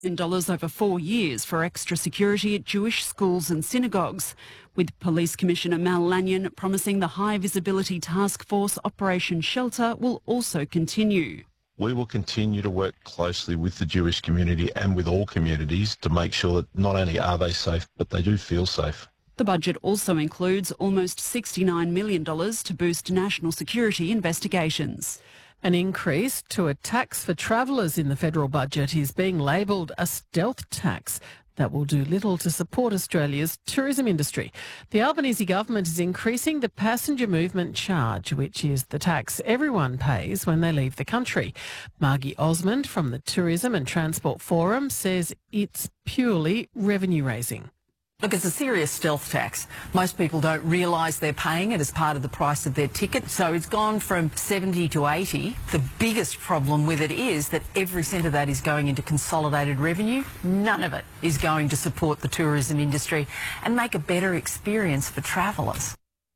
dollars over 4 years for extra security at Jewish schools and synagogues, with Police Commissioner Mal Lanyon promising the High Visibility Task Force Operation Shelter will also continue. We will continue to work closely with the Jewish community and with all communities to make sure that not only are they safe, but they do feel safe. The budget also includes almost $69 million to boost national security investigations. An increase to a tax for travellers in the federal budget is being labelled a stealth tax that will do little to support Australia's tourism industry. The Albanese government is increasing the passenger movement charge, which is the tax everyone pays when they leave the country. Margie Osmond from the Tourism and Transport Forum says it's purely revenue raising. Look, it's a serious stealth tax. Most people don't realise they're paying it as part of the price of their ticket. So it's gone from 70 to 80. The biggest problem with it is that every cent of that is going into consolidated revenue. None of it is going to support the tourism industry and make a better experience for travellers.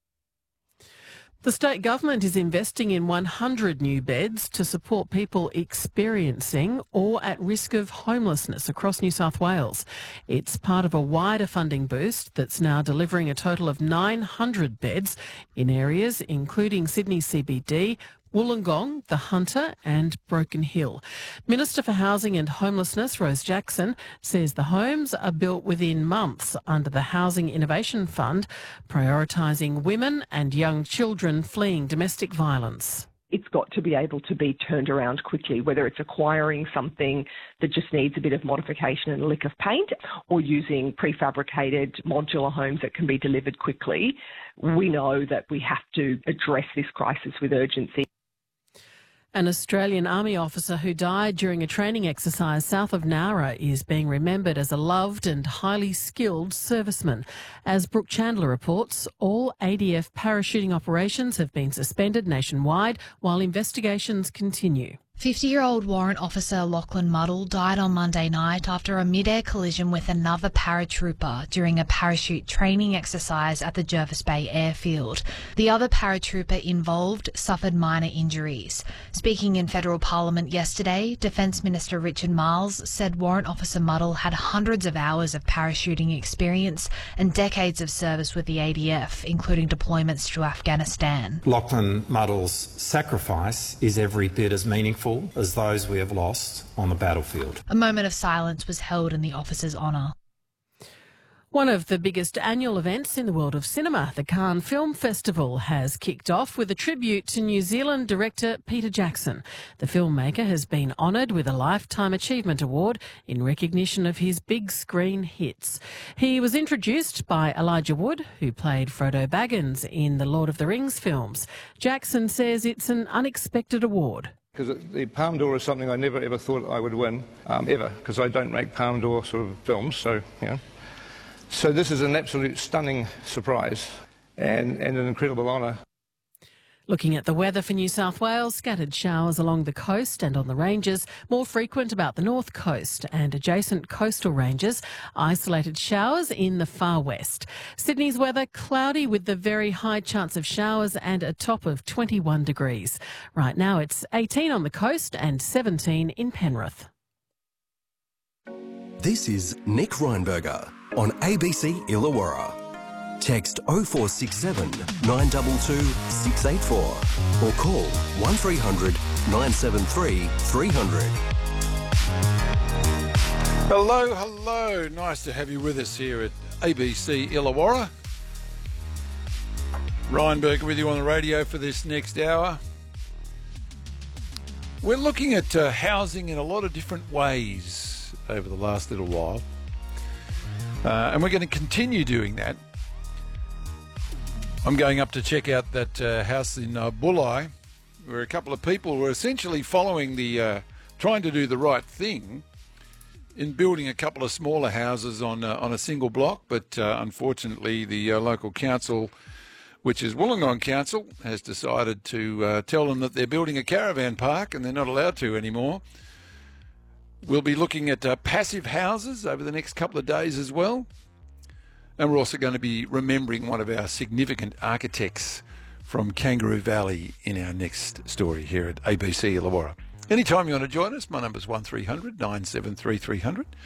The state government is investing in 100 new beds to support people experiencing or at risk of homelessness across New South Wales. It's part of a wider funding boost that's now delivering a total of 900 beds in areas including Sydney CBD, Wollongong, The Hunter and Broken Hill. Minister for Housing and Homelessness, Rose Jackson, says the homes are built within months under the Housing Innovation Fund, prioritising women and young children fleeing domestic violence. It's got to be able to be turned around quickly, whether it's acquiring something that just needs a bit of modification and a lick of paint or using prefabricated modular homes that can be delivered quickly. We know that we have to address this crisis with urgency. An Australian Army officer who died during a training exercise south of Nowra is being remembered as a loved and highly skilled serviceman. As Brooke Chandler reports, all ADF parachuting operations have been suspended nationwide while investigations continue. 50-year-old warrant officer Lachlan Muddle died on Monday night after a mid-air collision with another paratrooper during a parachute training exercise at the Jervis Bay airfield. The other paratrooper involved suffered minor injuries. Speaking in federal parliament yesterday, Defence Minister Richard Marles said warrant officer Muddle had hundreds of hours of parachuting experience and decades of service with the ADF, including deployments to Afghanistan. Lachlan Muddle's sacrifice is every bit as meaningful as those we have lost on the battlefield. A moment of silence was held in the officer's honour. One of the biggest annual events in the world of cinema, the Cannes Film Festival, has kicked off with a tribute to New Zealand director Peter Jackson. The filmmaker has been honoured with a Lifetime Achievement Award in recognition of his big screen hits. He was introduced by Elijah Wood, who played Frodo Baggins in the Lord of the Rings films. Jackson says it's an unexpected award. Because the Palme d'Or is something I never ever thought I would win, ever, because I don't make Palme d'Or sort of films, so, you know. So this is an absolute stunning surprise and an incredible honour. Looking at the weather for New South Wales, scattered showers along the coast and on the ranges, more frequent about the north coast and adjacent coastal ranges, isolated showers in the far west. Sydney's weather cloudy with the very high chance of showers and a top of 21 degrees. Right now it's 18 on the coast and 17 in Penrith. This is Nick Reinberger on ABC Illawarra. Text 0467 922 684 or call 1300 973 300. Hello. Nice to have you with us here at ABC Illawarra. Reinberger with you on the radio for this next hour. We're looking at housing in a lot of different ways over the last little while. And we're going to continue doing that. I'm going up to check out that house in Bulli, where a couple of people were essentially following the, trying to do the right thing in building a couple of smaller houses on a single block. But unfortunately, the local council, which is Wollongong Council, has decided to tell them that they're building a caravan park and they're not allowed to anymore. We'll be looking at passive houses over the next couple of days as well. And we're also going to be remembering one of our significant architects from Kangaroo Valley in our next story here at ABC Illawarra. Anytime you want to join us, my number's 1300 973 300.